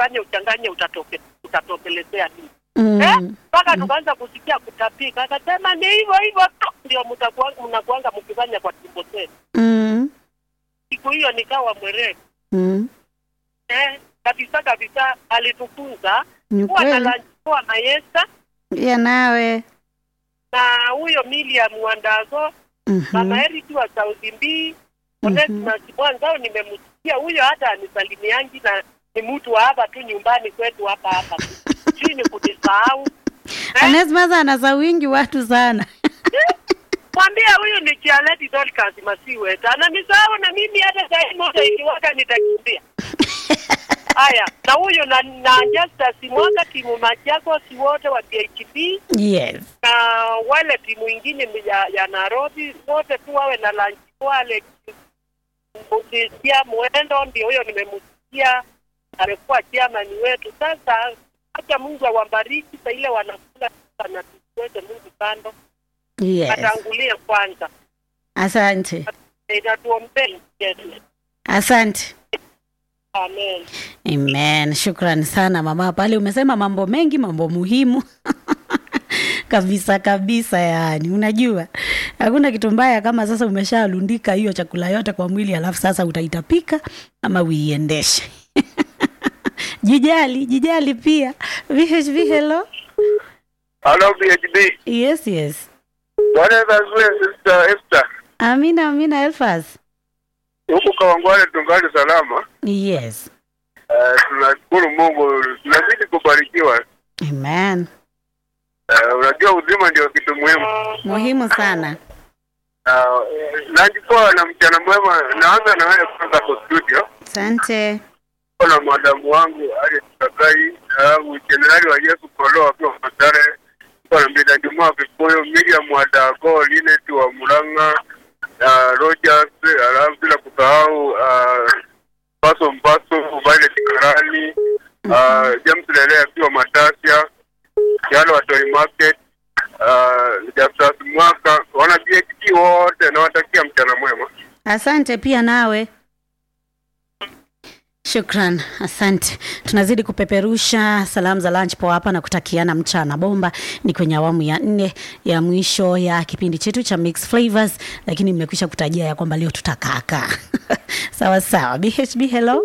uchanganye utatopelezea nini? Paka tukaanza kusikia kutapika. Akasema ni hivyo ndio mnakuanga mkifanya kwa tumbo zenu. Siku hiyo nikawa mwerevu. Kabisa alitufunza kuwa na lanjua mayesa. Ya nawe. Na huyo Miriam Wandago, Mama Eric wa Saudi Mbii, Onesmus Mwanzao nimemsikia huyo hata anisalimiangi na ni mtu wa hapa tu nyumbani kwetu hapa. Chini kudisahau. Onesmus anaza wingi watu sana. Mwambia huyu ni Chialeti Dorcas Masiwe. Ananisahau na mimi hata saa moja ikiwaka nitakimbia. Haya, na huyo na Justice Mwaka timu Machako si wote wa PHP. Yes. Na wale timu nyingine ya Nairobi wote tu wawe na lunch wale. Ukisikia Mwendo ndio huyo nimemsikia amekuwa chairman wetu. Sasa acha Mungu awabariki sasa ile wanakula na tuweze Mungu kando. Yes. Atangulie kwanza. Asante. Tuombe. Yes. Asante. Amen. Amen. Shukrani sana mama. Pale umesema mambo mengi, mambo muhimu. kabisa yani. Unajua, hakuna kitu mbaya kama sasa umeshalundika hiyo chakula yote kwa mwili alafu sasa utaitapika ama uiendeshe. Jijali pia. VHV hello. Hello VHB. Yes. Bwana Bazwe Sister Esther. Amina Elfas. Huko Kawangwale tungali salama. Yes. Tunashukuru Mungu, tunazidi kubarikiwa. Amen. Unajua uzima ndio kitu muhimu sana. Najikuwa na mchana mwema. Naanza na wewe kwanza kwa studio. Asante. Kuna madamu wangu ali Tutakai, Jenerali wa Yesu Kolo akiwa Matare, kuna Mbida Juma Kikuyo, Miriam Wandago, Linet wa Muranga, Rogers, alafu bila kusahau Paso Violet Karani, James Lele akiwa Matasia, Yalo wa Toy Market, Justice Mwaka, wana PhD wote na watakia mchana mwema. Asante pia nawe. Shukran, asante. Tunazidi kupeperusha salamu za lunch po hapa na kutakiana mchana bomba. Ni kwenye awamu ya 4 ya mwisho ya kipindi chetu cha Mix Flavors, lakini nimekwisha kutajia ya kwamba leo tutakaka. Sawa. BHB hello.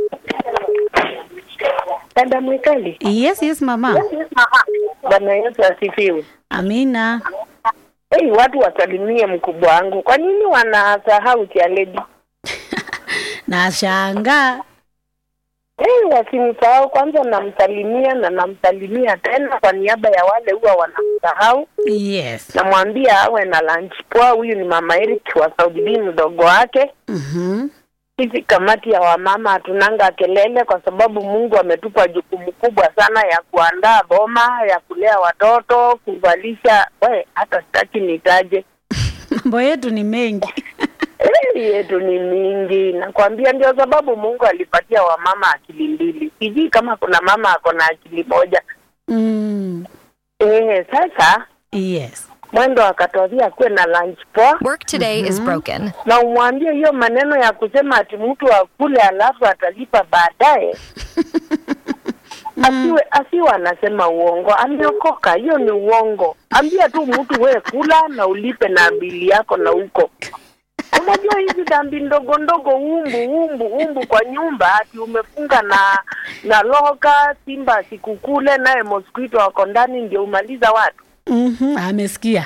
Dada Mwikali. Yes mama. Bwana Yesu asifiwe. Amina. Watu wasalimie mkubwa wangu. Kwa nini wanasahau Chialedi? Na shanga. Wasimsahau kwanza, namsalimia tena kwa niaba ya wale huwa wanamsahau. Yes. Namwambia awe na lunch poa. Huyu ni Mama Eric wa Saudi B mdogo wake. Sisi kamati ya wamama hatunanga kelele kwa sababu Mungu ametupa jukumu kubwa sana ya kuandaa boma, ya kulea watoto, kuvalisha. Hata sitaki nitaje. Mambo yetu ni mengi. Yetu ni mingi. Nakwambia ndio sababu Mungu alipatia wamama akili mbili. Sijui kama kuna mama ako na akili moja. Sasa. Yes. Mwendo akatwambia kuwe na lunch poa. Work today is broken. Na umwambie hiyo maneno ya kusema ati mtu akule alafu atalipa baadaye. Asiwe anasema uongo. Ameokoka, hiyo ni uongo. Ambia tu mtu wewe kula na ulipe na bili yako na huko. Unajua hizi dhambi ndogo umbu kwa nyumba ati umefunga na loka simba sikukule naye mosquito wako ndani ndio umaliza watu. Amesikia.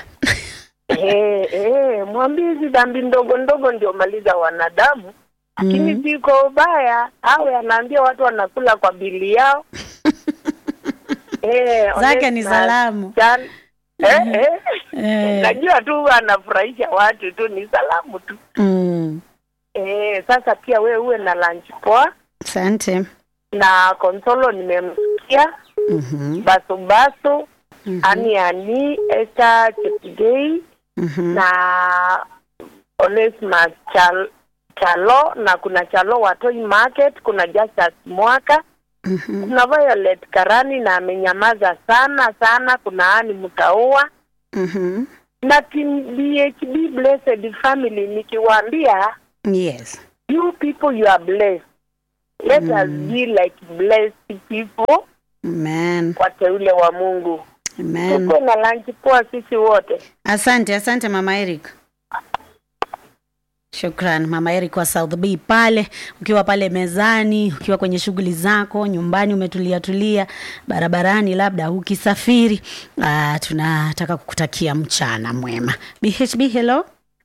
Mwambie hizi dhambi ndogo ndio maliza wanadamu. Lakini siko ubaya, awe anaambia watu wanakula kwa bili yao. Zake ni salamu. Najua tu anafurahisha watu tu, ni salamu tu. Sasa pia wewe uwe na lunch poa. Asante. Na Konsolo nimemsikia. Basu Ani Esther Chepigei na Onesmus Chalo, na kuna Chalo wa Toy Market, kuna Justice Mwaka, kuna Violet Karani na amenyamaza sana, kuna Ani Mutaua, na team BHB Blessed Family nikiwaambia, yes, you people you are blessed. Let us be like blessed people. Amen. Wateule wa Mungu. Amen. Tuko na lunch poa sisi wote. Asante Mama Eric. Shukran Mama Eric wa South B pale, ukiwa pale mezani, ukiwa kwenye shughuli zako, nyumbani umetulia barabarani labda ukisafiri, tunataka kukutakia mchana mwema. BHB, hello.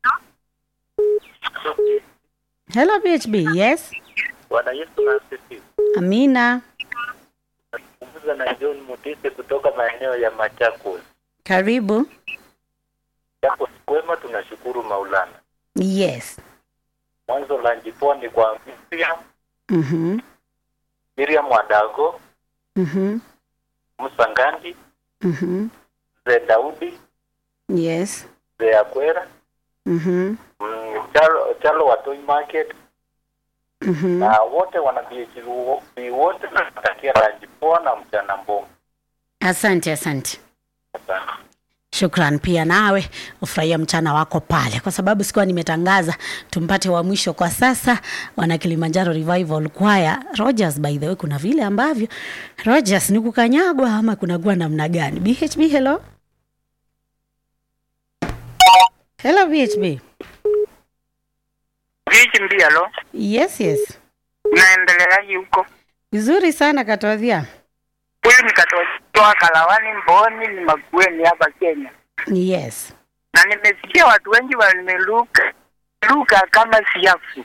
Hello BHB, yes. Bwana Yesu asifiwe. Amina. Nazungumza na John Mutise kutoka maeneo ya Machakos. Karibu. Yako kwema, tunashukuru Maulana. Yes. Mwanzo la njiponi kwa Miriam. Miriam Wadago. Musa Ngandi. Ze Daudi. Yes. Ze Akwera. Chalo Watoi Market. Na wote wanabiashara wote tunatakia rajipoa na mchana mbongo. Asante. Shukran pia nawe ufurahia mchana wako pale, kwa sababu sikuwa nimetangaza tumpate wa mwisho kwa sasa, wana Kilimanjaro Revival Choir. Rogers, by the way, kuna vile ambavyo Rogers ni kukanyagwa ama kunagua namna gani? BHB, hello. Hello BHB. BHB, hello. Yes. Naendeleaje huko? Vizuri sana Katodhia. Huyu ni Katodhia Kalawani Mboni, ni Makueni hapa Kenya. Yes. Na nimesikia watu wengi wameruka kama siafu.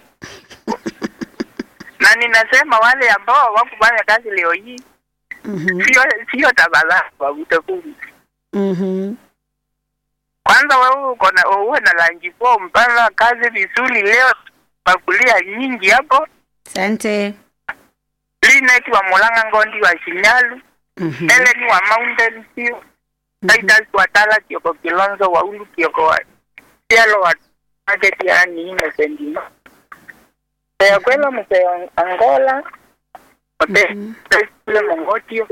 Na ninasema wale ambao wakufanya kazi leo hii, sio tabala wa utakuni. Kwanza wewe uwe na lanji po mpana kazi vizuri leo, makulia nyingi hapo. Asante. Linet wa Mulanga Ngondi wa Shinyalu. Eleni wa Mountain View. Titus wa Tala Kioko Kilonzo wa Ulu Kioko wa Cielo wa Market ya ni Innocent. Ya kwela mse Angola. Kule Mongotio.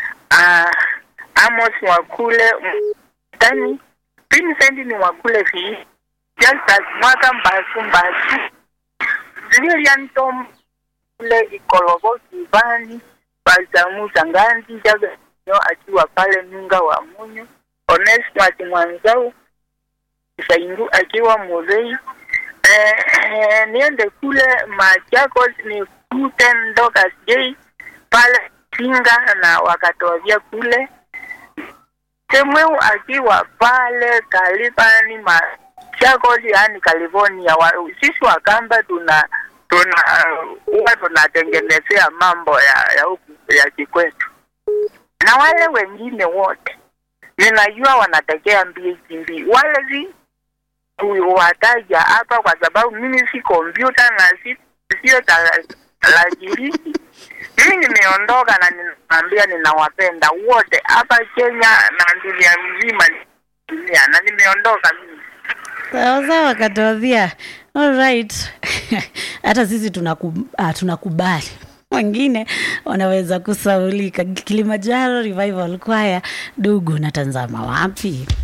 Amos wa kule Tani. Vincent ni wa kule Fi. Just mwaka mbasu. Lilian Tom kule Ikolobo Kibani. Bazamu Sanganzi jaga akiwa pale Munga wa Munyu. Onesmus Mwanzau Saingu akiwa Mozei. Niende kule Machakos ni Kuten Dogas J pale Singa na wakatowavia kule. Semweu akiwa pale Kalipani Machakos, yani California. Sisi Wakamba tunatengenezea mambo ya kikwetu. Na wale wengine wote ninajua wanatekea mbii. Wale wataja hapa kwa sababu mimi si kompyuta na sio talajiriki. Mimi nimeondoka na ninaambia ninawapenda wote hapa Kenya na dunia mzima na nimeondoka mimi. Sawa Katodhia. All right. Hata sisi tunakubali. Wengine wanaweza kusaulika. Kilimanjaro Revival Choir, Dugu na Tanzama wapi?